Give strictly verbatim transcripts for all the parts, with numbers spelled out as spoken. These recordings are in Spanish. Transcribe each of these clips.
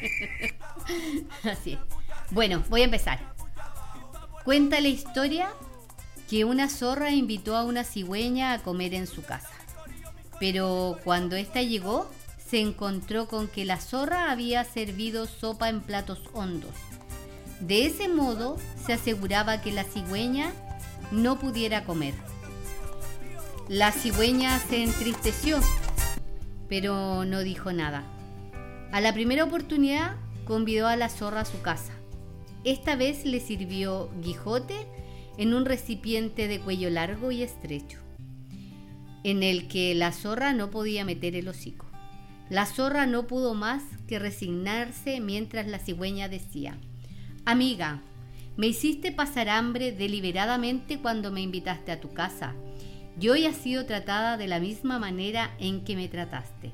Así es. Bueno, voy a empezar. Cuenta la historia que una zorra invitó a una cigüeña a comer en su casa. Pero cuando ésta llegó, se encontró con que la zorra había servido sopa en platos hondos. De ese modo, se aseguraba que la cigüeña no pudiera comer. La cigüeña se entristeció, pero no dijo nada. A la primera oportunidad, convidó a la zorra a su casa. Esta vez le sirvió guijote en un recipiente de cuello largo y estrecho, en el que la zorra no podía meter el hocico. La zorra no pudo más que resignarse mientras la cigüeña decía: «Amiga, me hiciste pasar hambre deliberadamente cuando me invitaste a tu casa, y hoy has sido tratada de la misma manera en que me trataste».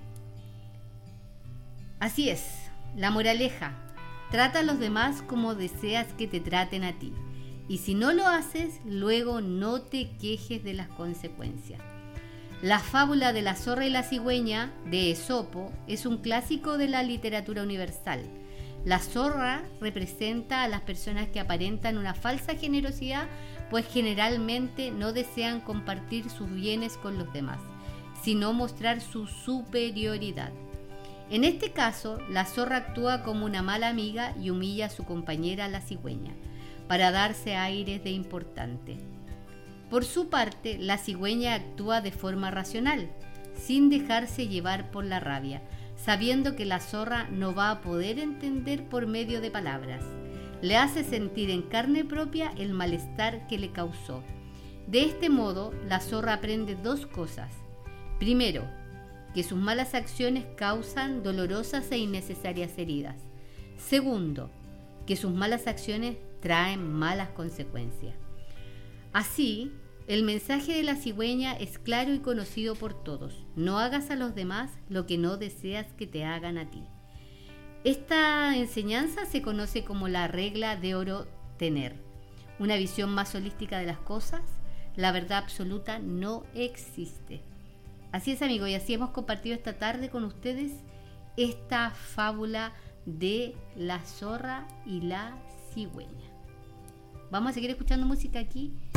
Así es, la moraleja: trata a los demás como deseas que te traten a ti. Y si no lo haces, luego no te quejes de las consecuencias. La fábula de la zorra y la cigüeña, de Esopo, es un clásico de la literatura universal. La zorra representa a las personas que aparentan una falsa generosidad, pues generalmente no desean compartir sus bienes con los demás, sino mostrar su superioridad. En este caso, la zorra actúa como una mala amiga y humilla a su compañera, la cigüeña, para darse aires de importante. Por su parte, la cigüeña actúa de forma racional, sin dejarse llevar por la rabia, sabiendo que la zorra no va a poder entender por medio de palabras. Le hace sentir en carne propia el malestar que le causó. De este modo, la zorra aprende dos cosas. Primero, que sus malas acciones causan dolorosas e innecesarias heridas. Segundo, que sus malas acciones traen malas consecuencias. Así, el mensaje de la cigüeña es claro y conocido por todos: no hagas a los demás lo que no deseas que te hagan a ti. Esta enseñanza se conoce como la regla de oro tener. Una visión más holística de las cosas. La verdad absoluta no existe. Así es, amigos, y así hemos compartido esta tarde con ustedes esta fábula de la zorra y la cigüeña. Vamos a seguir escuchando música aquí